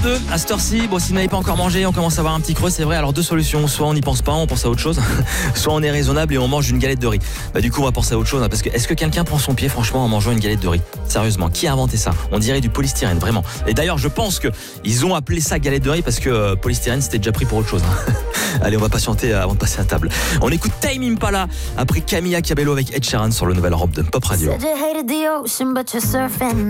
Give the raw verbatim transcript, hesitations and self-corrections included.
deux, à cette heure-ci, bon, si vous n'avez pas encore mangé, on commence à avoir un petit creux, c'est vrai. Alors deux solutions, soit on n'y pense pas, on pense à autre chose, soit on est raisonnable et on mange une galette de riz. Bah du coup on va penser à autre chose, hein, parce que est-ce que quelqu'un prend son pied franchement en mangeant une galette de riz? Sérieusement, qui a inventé ça? On dirait du polystyrène, vraiment. Et d'ailleurs je pense que ils ont appelé ça galette de riz parce que euh, polystyrène c'était déjà pris pour autre chose. Hein. Allez, on va patienter avant de passer à table. On écoute Tame Impala après Camilla Cabello avec Ed Sheeran sur le nouvel Europe de Pop Radio.